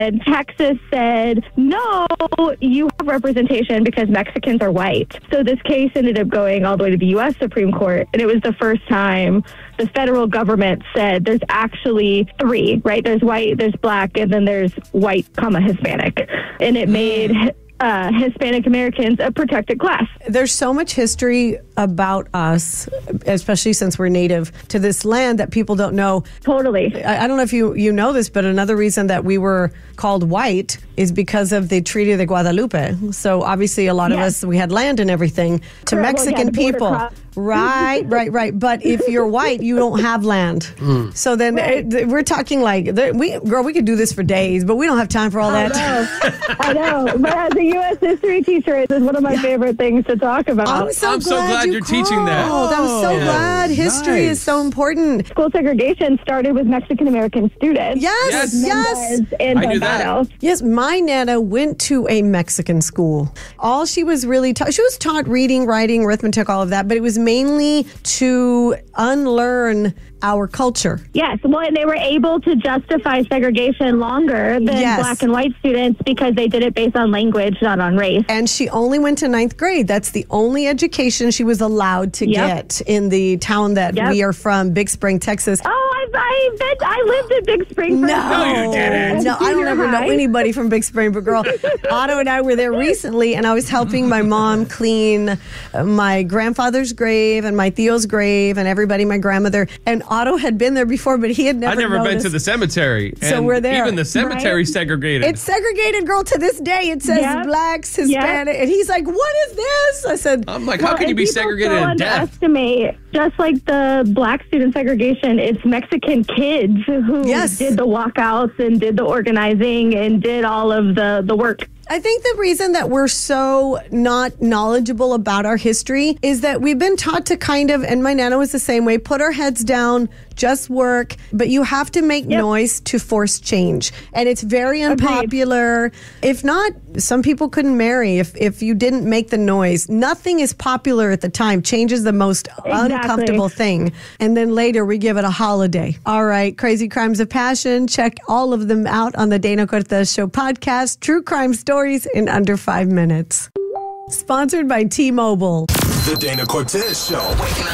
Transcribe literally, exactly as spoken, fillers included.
And Texas said, no, you have representation because Mexicans are white. So this case ended up going all the way to the U S Supreme Court. And it was the first time the federal government said there's actually three, right? There's white, there's black, and then there's white, comma, Hispanic. And it made uh, Hispanic Americans a protected class. There's so much history about us, especially since we're native to this land, that people don't know. Totally. I, I don't know if you, you know this, but another reason that we were called white is because of the Treaty of Guadalupe. So obviously a lot Yes. of us, we had land and everything to Correct. Mexican Well, yeah, the border people. cross. Right, right, right. But if you're white, you don't have land. Mm. So then Right. it, we're talking like, we girl, we could do this for days, but we don't have time for all I that. know. I know. But as a U S history teacher, it is one of my yeah. favorite things to talk about. I'm so I'm glad, so glad you you're called. teaching that. Oh, that was so Yeah. glad. History Nice. is so important. School segregation started with Mexican American students. Yes, Yes. yes. Mendez and I knew that. Delgado. Yes, my Nana went to a Mexican school. All she was really taught, she was taught reading, writing, arithmetic, all of that, but it was mainly to unlearn our culture. Yes, well, and they were able to justify segregation longer than Yes. black and white students because they did it based on language, not on race. And she only went to ninth grade. That's the only education she was allowed to Yep. get in the town that Yep. we are from, Big Spring, Texas. Oh, I, I bet I lived in Big Spring. For No, No, you didn't. no, I don't ever know anybody from Big Spring, but girl, Otto and I were there recently, and I was helping my mom clean my grandfather's grave and my Theo's grave and everybody, my grandmother. And Otto had been there before, but he had never I've never noticed. been to the cemetery. So and we're there. Even the cemetery Right? segregated. It's segregated, girl, to this day. It says Yep. blacks, Hispanic. And he's like, what is this? I said, I'm like, Well, how can you and be people segregated so in death? underestimate, just like the black student segregation, it's Mexican kids who Yes. did the walkouts and did the organizing and did all of the, the work. I think the reason that we're so not knowledgeable about our history is that we've been taught to kind of, and my Nana was the same way, put our heads down, just work, but you have to make Yep. noise to force change. And it's very unpopular. If not, some people couldn't marry if, if you didn't make the noise. Nothing is popular at the time. Change is the most Exactly. uncomfortable thing. And then later we give it a holiday. All right, Crazy Crimes of Passion. Check all of them out on the Dana Cortez Show podcast. True crime stories in under five minutes. Sponsored by T-Mobile. The Dana Cortez Show.